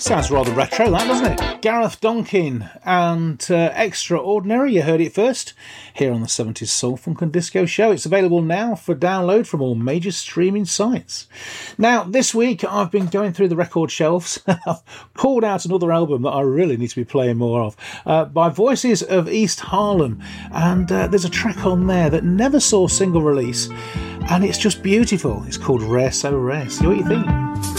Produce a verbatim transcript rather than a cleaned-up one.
Sounds rather retro, that, doesn't it? Gareth Donkin and uh, Extraordinary. You heard it first here on the seventies Soul, Funk and Disco Show. It's available now for download from all major streaming sites. Now, this week I've been going through the record shelves. I've called out another album that I really need to be playing more of uh, by Voices of East Harlem. And uh, there's a track on there that never saw single release, and it's just beautiful. It's called Rare So Rare. See what you think.